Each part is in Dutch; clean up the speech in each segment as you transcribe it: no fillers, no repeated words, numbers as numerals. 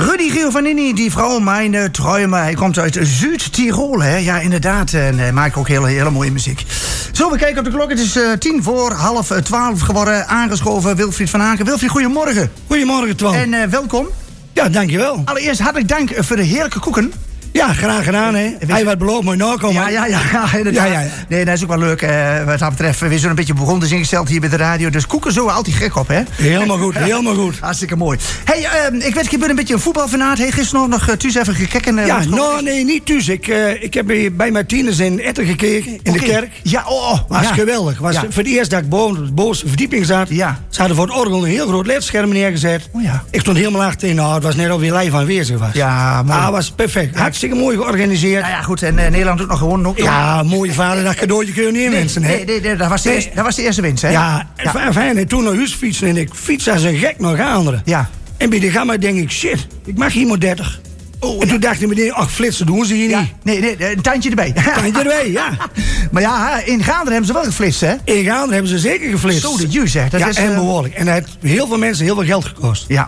Rudy Giovannini, die vrouw mijn träume. Hij komt uit Zuid-Tirol, hè? Ja, inderdaad. En maakt ook hele mooie muziek. Zo, we kijken op de klok. Het is 11:10 geworden. Aangeschoven Wilfried van Aken. Wilfried, goedemorgen. Goedemorgen, Twan. En welkom. Ja, dankjewel. Allereerst hartelijk dank voor de heerlijke koeken. Ja, graag gedaan, hè. Hij wat beloofd, mooi nakomen. Ja, inderdaad. Ja. Nee, dat is ook wel leuk. Wat dat betreft, we zijn een beetje begonnen ingesteld hier bij de radio. Dus koeken zo altijd gek op, hè? Helemaal goed. Hartstikke mooi. Hey, ik weet, je bent een beetje een voetbalfanaat. Hey, gisteren nog thuis even gekeken. Nee, niet thuis. Ik heb bij mijn tieners in Etten gekeken, in de kerk. Ja, was geweldig. Was voor het eerst dat ik boven de bovenste verdieping zat. Ja. Ze hadden voor het orgel een heel groot ledscherm neergezet. Oh, ja. Ik stond helemaal achterin. Nou, het was net alweer live aanwezig was. Ja, mooi. Het was perfect. Hartstikke mooi georganiseerd. Nou ja, goed. En Nederland doet nog gewoon ook. Ja, mooie vader, dat cadeautje kun je niet inwensen, hè? Nee, dat was de eerste winst, hè? Ja, fijn. En toen naar huis fietsen en ik fiets als een gek nog anderen. Ja. En bij de gamma denk ik, shit, ik mag hier maar 30. En toen dacht ik meteen, ach, flitsen doen ze hier niet. Nee, een tandje erbij. Ja. Maar ja, in Gaanderen hebben ze wel geflitst, hè? In Gaanderen hebben ze zeker geflitst. Zo, dat zeg. Dat is en behoorlijk. En het heeft heel veel mensen heel veel geld gekost. Ja.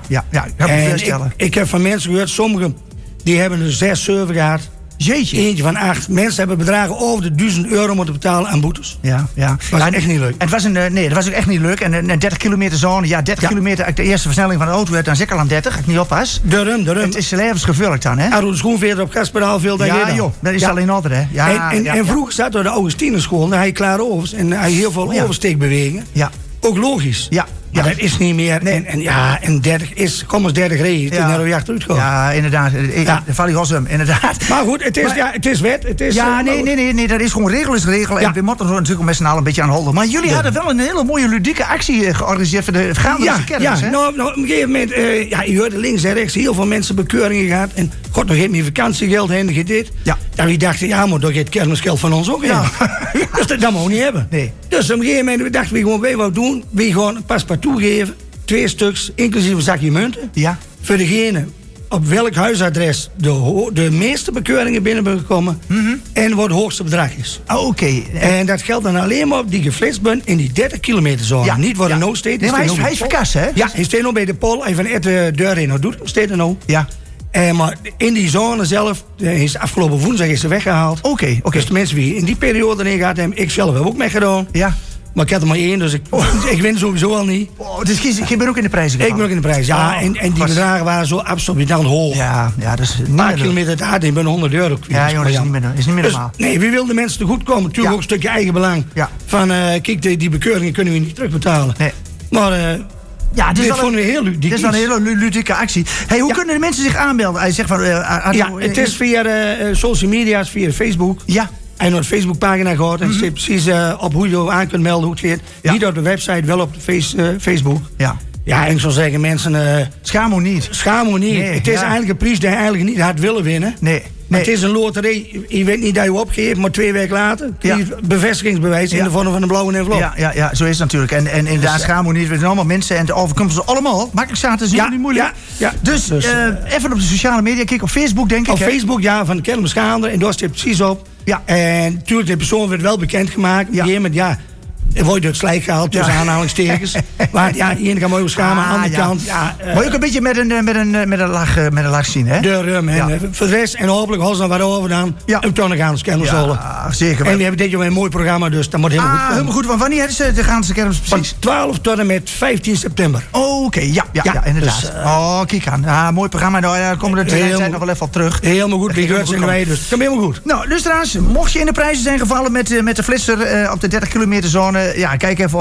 Ik heb van mensen gehoord, sommigen die hebben er 6, 7 gehad. Jeetje. Eentje van 8. Mensen hebben bedragen over de €1000 moeten betalen aan boetes. Ja. Was echt niet leuk. Het was dat was ook echt niet leuk. En 30 kilometer zone. Ja, 30 kilometer. De eerste versnelling van de auto werd dan zeker aan 30. Als ik niet oppas. De rum. Het is levensgevaarlijk dan, hè? Als de schoenveerder op gaspedaal veel dan ja, joh. Dat is alleen altijd, hè? Ja, en vroeger zat er de Augustinerschool. Daar had je klare overs. En hij heel veel oversteekbewegingen. Ja. Ook logisch. Ja. Maar dat is niet meer. Nee. En 30 is, kom eens 30 reden. Het is net weer achteruit gegaan. Ja, inderdaad. Valley Hossum, inderdaad. Maar goed, het is wet. Het is, nee, dat is gewoon regel is regel. Ja. En we moeten er natuurlijk met z'n allen een beetje aan holden. Maar jullie hadden wel een hele mooie ludieke actie georganiseerd voor de Gaanderse kermis, hè? Nou, op een gegeven moment, je hoorde links en rechts heel veel mensen bekeuringen gehad. En god, nog geen meer vakantiegeld heen, nog dit. Ja. En wie dachten, ja, maar dat gaat kermisgeld van ons ook in. Ja. Dus dat mogen we niet hebben. Nee. Dus op een gegeven moment dachten we gewoon, wij wat doen. We gewoon een paspartout geven. 2 stuks, inclusief een zakje munten. Ja. Voor degene op welk huisadres de meeste bekeuringen binnen zijn gekomen. En wat het hoogste bedrag is. Oké. En dat geldt dan alleen maar op die geflitst bent in die 30 kilometer zone. Ja. Niet waar de no steekt. Nee, maar hij is verkast, hè? Ja, hij staat nog bij de pol. Hij van de deur in doet. Staat er nou. Ja. Maar in die zone zelf, is afgelopen woensdag is ze weggehaald. Oké. Dus de mensen die in die periode erin gehad hebben, ik zelf heb ook meegedaan. Ja. Maar ik had er maar 1, dus ik win sowieso al niet. Dus je bent ook in de prijzen gegaan? Ik ben ook in de prijs, ja. En die bedragen waren zo absoluut hoog. Ja, dat is niet een paar kilometer te hard, ik ben €100 kwijt. Ja, jongen, dat is niet meer normaal. Dus, nee, wie wil de mensen te goed komen? Natuurlijk ook een stukje eigen belang. Ja. Van, kijk, die bekeuringen kunnen we niet terugbetalen. Nee. Maar... dit vonden we heel ludiek. Dit is wel een hele ludieke actie. Hey, hoe kunnen de mensen zich aanmelden? Hij zegt van, het is via de social media's, via Facebook. Ja. En naar de Facebookpagina gaat. En zit precies op hoe je aan kunt melden, hoe het gaat. Ja. Niet op de website, wel op de Facebook. Ja. Ja, en ik zou zeggen, mensen... Schaam u niet. Nee, het is eigenlijk een prijs die je eigenlijk niet had willen winnen. Nee. Maar het is een loterij. Je weet niet dat je opgeeft, maar 2 weken later krijg je bevestigingsbewijs in de vorm van een blauwe envelop. Ja, zo is het natuurlijk. En inderdaad, schaam u niet. We zijn allemaal mensen en het overkomt ze allemaal. Makkelijk staat het niet moeilijk. Ja. Dus even op de sociale media, kijk op Facebook, denk ik. Op Facebook, van de Kermis Gaanderen. En daar staat precies op. Ja. En natuurlijk, de persoon werd wel bekendgemaakt. Op een gegeven moment, word je door het slijk gehaald tussen aanhalingstekens. Maar hier kan mooi schamen, aan de andere kant. Maar je ook een beetje met een lach zien, hè? De rum. En voor de rest, en hopelijk als er wat over dan. Ja. En toen gaan we kermis holen. Ja, zeker. En we hebben dit jaar een mooi programma, dus dat moet helemaal goed komen. Helemaal goed. Want wanneer is de Gaanse kermis precies? Van 12 tot en met 15 september. Oké, ja, inderdaad. Dus, kijk aan. Mooi programma. Nou, daar komen we de tijd nog wel even op terug. Helemaal goed. Die geurt zijn wij, dus het komt helemaal goed. Nou, dus trouwens, mocht je in de prijzen zijn gevallen met de flitser op de 30 kilometer zone, kijk even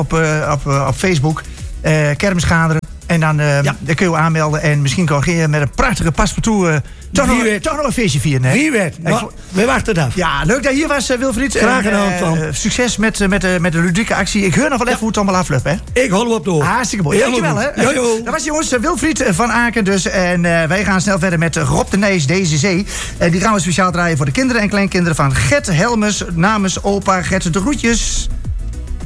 op Facebook, Kermis Gaanderen. En dan kun je aanmelden en misschien kan je met een prachtige paspartout toch nog een feestje vieren. Hè? Wie weet. We wachten het af. Ja, leuk dat je hier was, Wilfried. Graag gedaan, Tom. Succes met de ludieke actie. Ik hoor nog wel even hoe het allemaal afloopt, hè? Ik hol op de hoogte. Hartstikke mooi. Dankjewel, hè? Dat was jongens Wilfried van Aken dus. En wij gaan snel verder met Rob de Nijs, Deze Zee. Die gaan we speciaal draaien voor de kinderen en kleinkinderen van Gert Helmers. Namens opa Gert de groetjes.